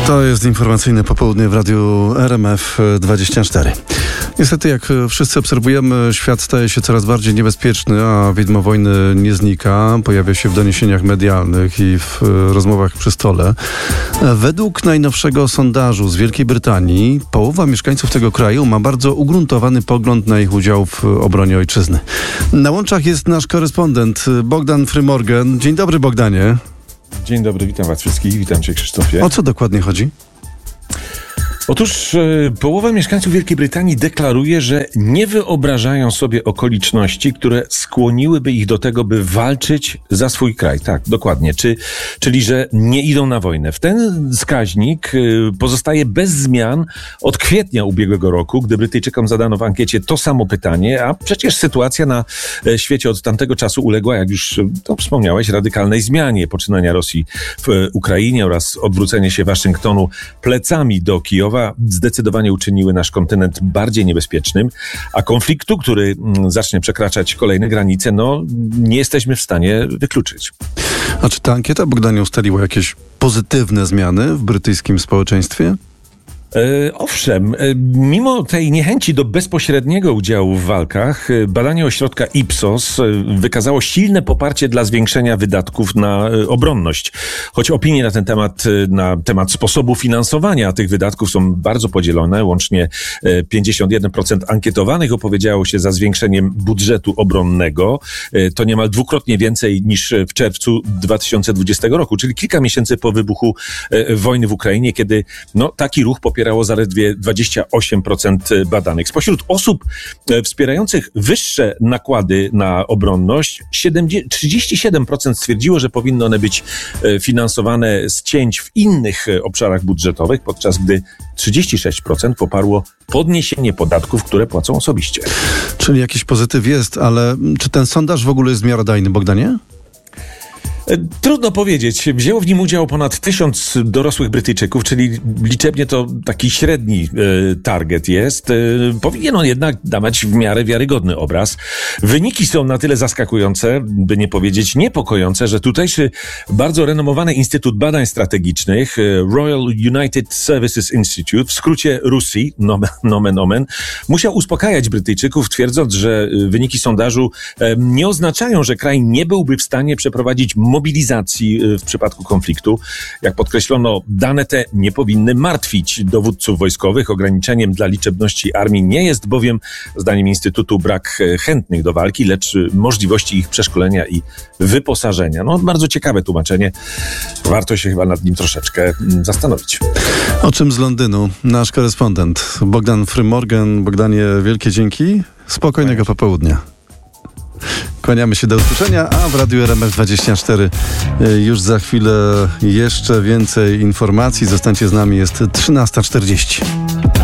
To jest informacyjne popołudnie w radiu RMF24. Niestety, jak wszyscy obserwujemy, świat staje się coraz bardziej niebezpieczny, a widmo wojny nie znika. Pojawia się w doniesieniach medialnych i w rozmowach przy stole. Według najnowszego sondażu z Wielkiej Brytanii połowa mieszkańców tego kraju ma bardzo ugruntowany pogląd na ich udział w obronie ojczyzny. Na łączach jest nasz korespondent Bogdan Frymorgan. Dzień dobry, Bogdanie. Dzień dobry, witam was wszystkich, witam cię, Krzysztofie. O co dokładnie chodzi? Otóż połowa mieszkańców Wielkiej Brytanii deklaruje, że nie wyobrażają sobie okoliczności, które skłoniłyby ich do tego, by walczyć za swój kraj. Tak, dokładnie. Czyli, że nie idą na wojnę. Ten wskaźnik pozostaje bez zmian od kwietnia ubiegłego roku, gdy Brytyjczykom zadano w ankiecie to samo pytanie, a przecież sytuacja na świecie od tamtego czasu uległa, jak już to wspomniałeś, radykalnej zmianie. Poczynania Rosji w Ukrainie oraz odwrócenie się Waszyngtonu plecami do Kijowa zdecydowanie uczyniły nasz kontynent bardziej niebezpiecznym, a konfliktu, który zacznie przekraczać kolejne granice, nie jesteśmy w stanie wykluczyć. A czy ta ankieta, Bogdanie, ustaliła jakieś pozytywne zmiany w brytyjskim społeczeństwie? Owszem, mimo tej niechęci do bezpośredniego udziału w walkach, badanie ośrodka Ipsos wykazało silne poparcie dla zwiększenia wydatków na obronność. Choć opinie na temat sposobu finansowania tych wydatków są bardzo podzielone. Łącznie 51% ankietowanych opowiedziało się za zwiększeniem budżetu obronnego. To niemal dwukrotnie więcej niż w czerwcu 2020 roku, czyli kilka miesięcy po wybuchu wojny w Ukrainie, kiedy taki ruch popierało zaledwie 28% badanych. Spośród osób wspierających wyższe nakłady na obronność 37% stwierdziło, że powinny one być finansowane z cięć w innych obszarach budżetowych, podczas gdy 36% poparło podniesienie podatków, które płacą osobiście. Czyli jakiś pozytyw jest, ale czy ten sondaż w ogóle jest miarodajny, Bogdanie? Trudno powiedzieć. Wzięło w nim udział ponad 1000 dorosłych Brytyjczyków, czyli liczebnie to taki średni target jest. Powinien on jednak dawać w miarę wiarygodny obraz. Wyniki są na tyle zaskakujące, by nie powiedzieć niepokojące, że tutejszy bardzo renomowany Instytut Badań Strategicznych, Royal United Services Institute, w skrócie RUSI, nomen omen, musiał uspokajać Brytyjczyków, twierdząc, że wyniki sondażu nie oznaczają, że kraj nie byłby w stanie przeprowadzić mobilizacji w przypadku konfliktu. Jak podkreślono, dane te nie powinny martwić dowódców wojskowych. Ograniczeniem dla liczebności armii nie jest bowiem, zdaniem Instytutu, brak chętnych do walki, lecz możliwości ich przeszkolenia i wyposażenia. Bardzo ciekawe tłumaczenie. Warto się chyba nad nim troszeczkę zastanowić. O czym z Londynu? Nasz korespondent Bogdan Frymorgan. Bogdanie, wielkie dzięki. Spokojnego popołudnia. Kłaniamy się, do usłyszenia, a w Radiu RMF24 już za chwilę jeszcze więcej informacji. Zostańcie z nami, jest 13:40.